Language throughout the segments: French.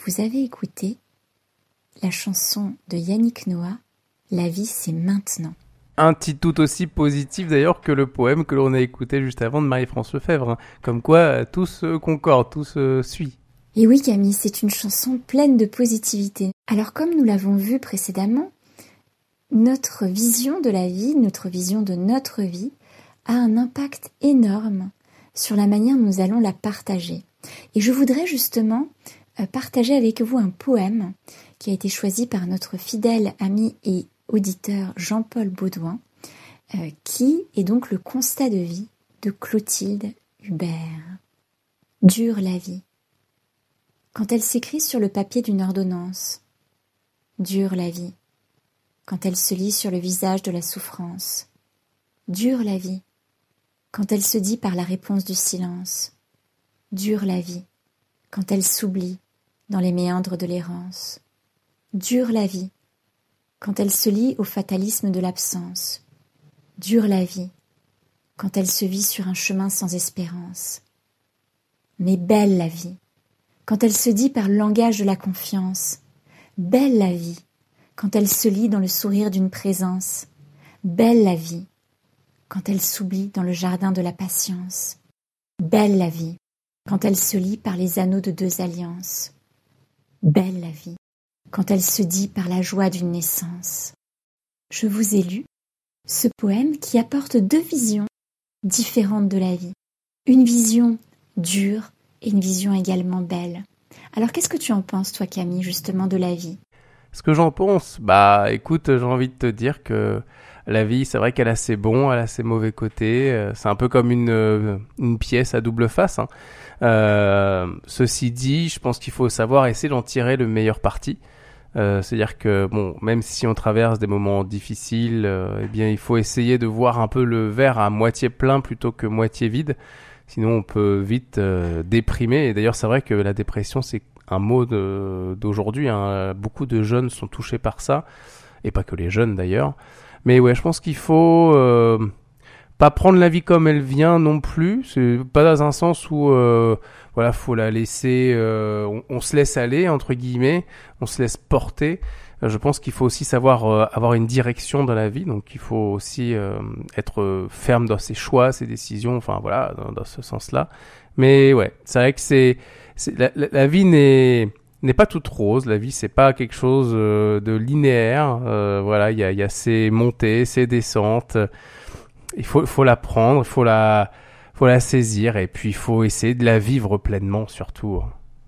Vous avez écouté la chanson de Yannick Noah, La vie c'est maintenant. Un titre tout aussi positif d'ailleurs que le poème que l'on a écouté juste avant de Marie-France Lefebvre. Comme quoi, tout se concorde, tout se suit. Et oui Camille, c'est une chanson pleine de positivité. Alors comme nous l'avons vu précédemment, notre vision de la vie, notre vision de notre vie a un impact énorme sur la manière dont nous allons la partager. Et je voudrais justement partager avec vous un poème qui a été choisi par notre fidèle ami et auditeur Jean-Paul Baudouin, qui est donc le constat de vie de Clotilde Hubert. Dure la vie. Quand elle s'écrit sur le papier d'une ordonnance, dure la vie. Quand elle se lit sur le visage de la souffrance, dure la vie. Quand elle se dit par la réponse du silence, dure la vie. Quand elle s'oublie dans les méandres de l'errance, dure la vie. Quand elle se lie au fatalisme de l'absence, dure la vie. Quand elle se vit sur un chemin sans espérance. Mais belle la vie. Quand elle se dit par le langage de la confiance, belle la vie. Quand elle se lit dans le sourire d'une présence, belle la vie. Quand elle s'oublie dans le jardin de la patience, belle la vie. Quand elle se lie par les anneaux de deux alliances, belle la vie. Quand elle se dit par la joie d'une naissance. Je vous ai lu ce poème qui apporte deux visions différentes de la vie. Une vision dure et une vision également belle. Alors qu'est-ce que tu en penses, toi Camille, justement de la vie ? Ce que j'en pense, écoute, j'ai envie de te dire que la vie, c'est vrai qu'elle a ses bons, elle a ses mauvais côtés. C'est un peu comme une pièce à double face. Ceci dit, je pense qu'il faut savoir essayer d'en tirer le meilleur parti. C'est-à-dire que même si on traverse des moments difficiles, il faut essayer de voir un peu le verre à moitié plein plutôt que moitié vide. Sinon, on peut vite déprimer. Et d'ailleurs, c'est vrai que la dépression, c'est un mot d'aujourd'hui. Beaucoup de jeunes sont touchés par ça, et pas que les jeunes d'ailleurs. Mais ouais, je pense qu'il faut pas prendre la vie comme elle vient non plus. C'est pas dans un sens où faut la laisser. On se laisse aller entre guillemets, on se laisse porter. Je pense qu'il faut aussi savoir avoir une direction dans la vie. Donc il faut aussi être ferme dans ses choix, ses décisions. Enfin voilà, dans ce sens-là. Mais ouais, c'est vrai que la vie n'est pas toute rose. La vie, c'est pas quelque chose de linéaire. Il y a ses montées, ses descentes. Il faut la prendre, il faut la saisir, et puis il faut essayer de la vivre pleinement, surtout.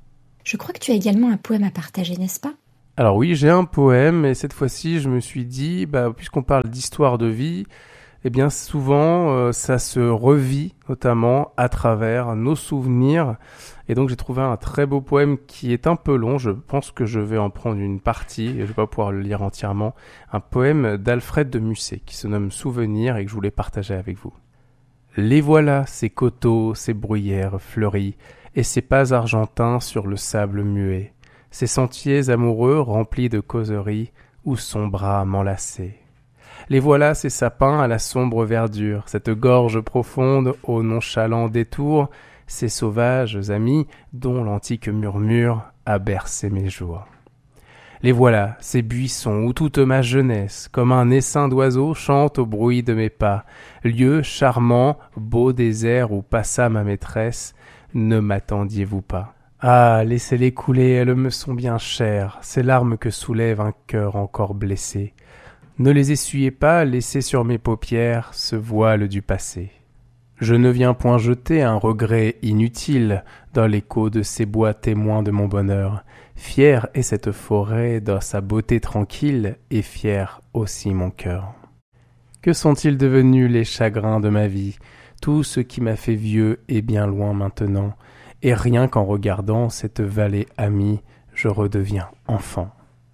Je crois que tu as également un poème à partager, n'est-ce pas ? Alors oui, j'ai un poème, et cette fois-ci, je me suis dit, puisqu'on parle d'histoire de vie, eh bien souvent, ça se revit, notamment à travers nos souvenirs. Et donc j'ai trouvé un très beau poème qui est un peu long, je pense que je vais en prendre une partie, et je vais pas pouvoir le lire entièrement. Un poème d'Alfred de Musset, qui se nomme Souvenirs, et que je voulais partager avec vous. Les voilà, ces coteaux, ces bruyères fleuries, et ces pas argentins sur le sable muet, ces sentiers amoureux remplis de causeries, où son bras m'enlaçait. Les voilà, ces sapins à la sombre verdure, cette gorge profonde au nonchalant détour, ces sauvages amis dont l'antique murmure a bercé mes jours. Les voilà, ces buissons où toute ma jeunesse, comme un essaim d'oiseaux, chante au bruit de mes pas, lieu charmant, beau désert où passa ma maîtresse, ne m'attendiez-vous pas? Ah, laissez-les couler, elles me sont bien chères, ces larmes que soulève un cœur encore blessé. Ne les essuyez pas, laissez sur mes paupières ce voile du passé. Je ne viens point jeter un regret inutile dans l'écho de ces bois témoins de mon bonheur. Fière est cette forêt dans sa beauté tranquille, et fier aussi mon cœur. Que sont-ils devenus les chagrins de ma vie? Tout ce qui m'a fait vieux est bien loin maintenant, et rien qu'en regardant cette vallée amie, je redeviens enfant.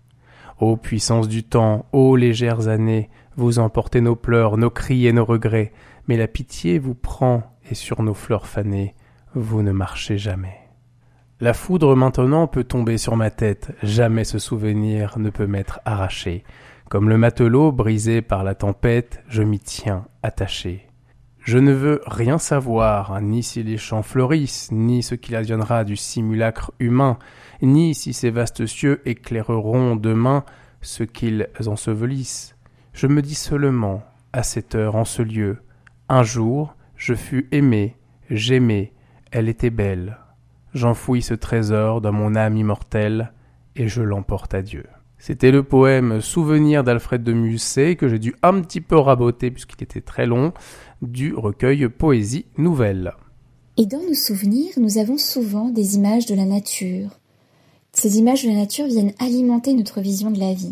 Ô puissance du temps, ô légères années, vous emportez nos pleurs, nos cris et nos regrets, mais la pitié vous prend, et sur nos fleurs fanées, vous ne marchez jamais. La foudre maintenant peut tomber sur ma tête, jamais ce souvenir ne peut m'être arraché. Comme le matelot brisé par la tempête, je m'y tiens attaché. Je ne veux rien savoir, ni si les champs fleurissent, ni ce qu'il adviendra du simulacre humain, ni si ces vastes cieux éclaireront demain ce qu'ils ensevelissent. Je me dis seulement, à cette heure, en ce lieu, un jour, je fus aimé, j'aimai, elle était belle. J'enfouis ce trésor dans mon âme immortelle, et je l'emporte à Dieu. C'était le poème Souvenir d'Alfred de Musset, que j'ai dû un petit peu raboter puisqu'il était très long, du recueil Poésie Nouvelle. Et dans nos souvenirs, nous avons souvent des images de la nature. Ces images de la nature viennent alimenter notre vision de la vie.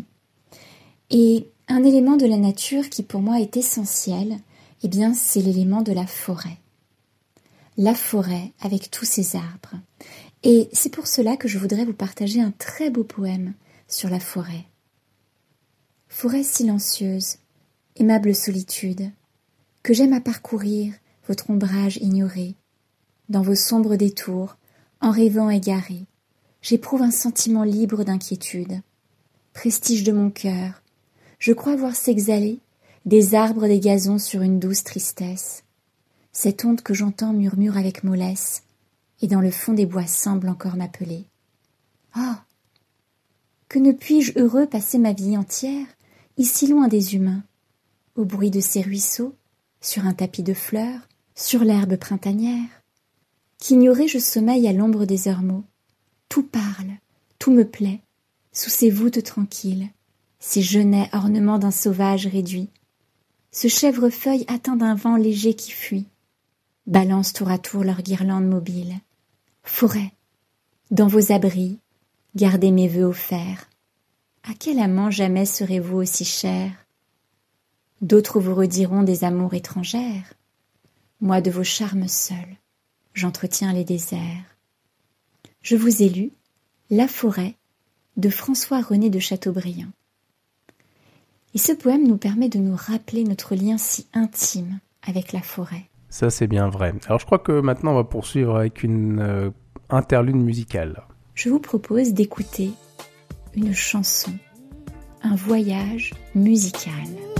Et un élément de la nature qui pour moi est essentiel, eh bien, c'est l'élément de la forêt. La forêt avec tous ses arbres. Et c'est pour cela que je voudrais vous partager un très beau poème sur la forêt. Forêt silencieuse, aimable solitude, que j'aime à parcourir votre ombrage ignoré. Dans vos sombres détours, en rêvant égaré, j'éprouve un sentiment libre d'inquiétude. Prestige de mon cœur, je crois voir s'exhaler des arbres des gazons sur une douce tristesse. Cette onde que j'entends murmure avec mollesse, et dans le fond des bois semble encore m'appeler. Ah! Que ne puis-je heureux passer ma vie entière, ici loin des humains, au bruit de ces ruisseaux, sur un tapis de fleurs, sur l'herbe printanière, qu'ignoré je sommeille à l'ombre des ormeaux. Tout parle, tout me plaît, sous ces voûtes tranquilles, ces genêts ornements d'un sauvage réduit. Ce chèvrefeuille atteint d'un vent léger qui fuit, balance tour à tour leurs guirlandes mobiles. Forêt, dans vos abris, gardez mes vœux offerts. À quel amant jamais serez-vous aussi cher? D'autres vous rediront des amours étrangères. Moi de vos charmes seul, j'entretiens les déserts. Je vous ai lu La forêt de François-René de Chateaubriand. Et ce poème nous permet de nous rappeler notre lien si intime avec la forêt. Ça, c'est bien vrai. Alors, je crois que maintenant, on va poursuivre avec une interlude musicale. Je vous propose d'écouter une chanson, un voyage musical.